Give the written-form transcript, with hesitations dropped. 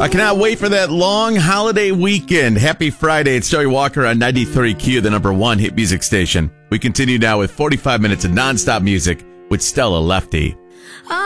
I cannot wait for that long holiday weekend. Happy Friday. It's Joey Walker on 93Q, the number one hit music station. We continue now with 45 minutes of nonstop music with Stella Lefty.